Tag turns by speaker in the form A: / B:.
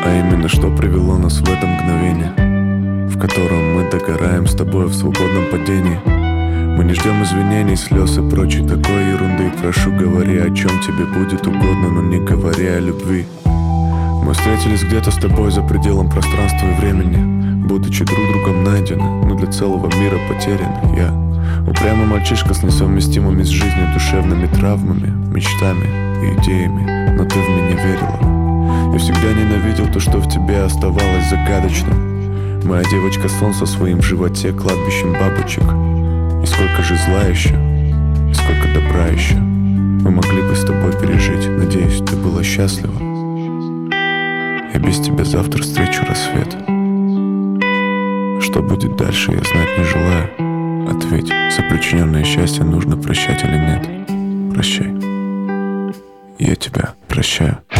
A: А именно, что привело нас в это мгновение, в котором мы догораем с тобой в свободном падении. Мы не ждем извинений, слез и прочей такой ерунды. Прошу, говори, о чем тебе будет угодно, но не говори о любви. Мы встретились где-то с тобой за пределом пространства и времени, будучи друг другом найдены, но для целого мира потеряны. Я упрямый мальчишка с несовместимыми с жизнью душевными травмами, мечтами и идеями, но ты в меня верила. Я всегда ненавидел то, что в тебе оставалось загадочным. Моя девочка-сон со своим в животе кладбищем бабочек. И сколько же зла еще, и сколько добра еще мы могли бы с тобой пережить. Надеюсь, ты была счастлива. Я без тебя завтра встречу рассвет. Что будет дальше, я знать не желаю. Ответь, за причиненное счастье нужно прощать или нет? Прощай. Я тебя прощаю.